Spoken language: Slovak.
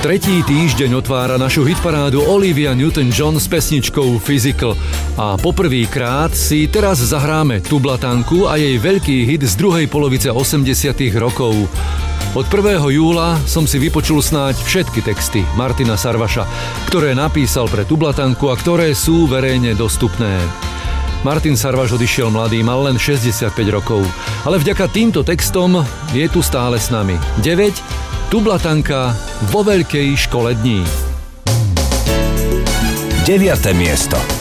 Tretí týždeň otvára našu hitparádu Olivia Newton-John s pesničkou Physical. A poprvýkrát si teraz zahráme Tublatanku a jej veľký hit z druhej polovice 80. rokov. Od 1. júla som si vypočul snáď všetky texty Martina Sarvaša, ktoré napísal pre Tublatanku a ktoré sú verejne dostupné. Martin Sarvaš odišiel mladý, mal len 65 rokov, ale vďaka týmto textom je tu stále s nami. 9. Tublatanka vo veľkej škole dní. 9. miesto.